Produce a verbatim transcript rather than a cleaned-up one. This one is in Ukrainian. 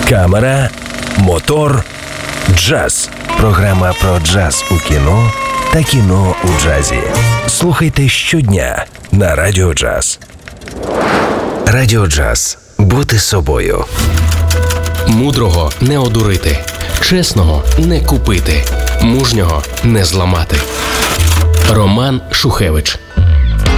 камера, мотор, джаз. Програма про джаз у кіно та кіно у джазі. Слухайте щодня на Радіо Джаз. Радіо Джаз. Бути собою. Мудрого не одурити, чесного не купити, мужнього не зламати. Роман Шухевич.